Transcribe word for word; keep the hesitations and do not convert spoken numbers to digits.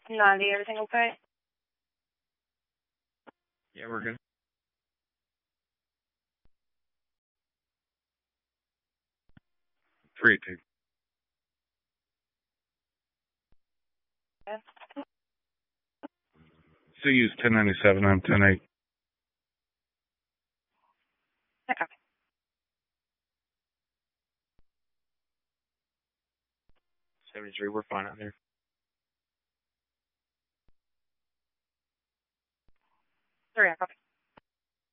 ninety, everything okay? Yeah, we're good. Three two. Yeah. C U's ten ninety-seven. I'm ten eight. Okay. seventy-three. We're fine out there. Three, I copy.